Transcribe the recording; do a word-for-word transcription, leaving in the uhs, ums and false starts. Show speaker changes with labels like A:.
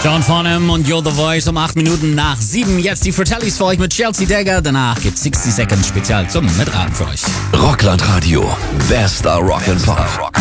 A: John Farnham und You're the Voice um acht Minuten nach sieben. Jetzt die Fratellis für euch mit Chelsea Dagger. Danach gibt's sechzig Sekunden Spezial zum Mitraten für euch.
B: Rockland Radio. Bester Rock and Pop.